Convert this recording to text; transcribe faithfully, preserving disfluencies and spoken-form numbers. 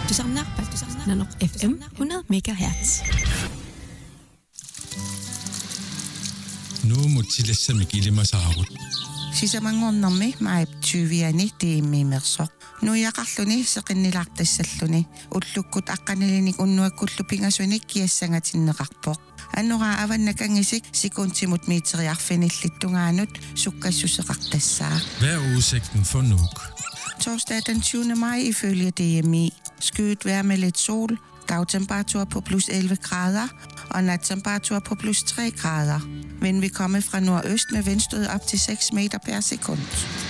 Du samler Nanok F M hundrede megahertz. Nu mutilassa mikilimasaarut. Sisamangornermi maip tyviani tiimmiimersoq. Nuiaqarluni seqinnilaartassalluni ullukkut aqqanilinik unnuakkullu pingasunik kiassangatinneqarpoq. Annora avannakangisik sekuntimut meteriarfinillittungaanut sukkassuseqartassaa. Hvad er udsigten for Nuuk? Torsdag den tyvende maj ifølge D M I. Skyet vejr med lidt sol, dagtemperatur på plus elleve grader og nattemperatur på plus tre grader. Vind vil komme fra nordøst med vindstød op til seks meter per sekund.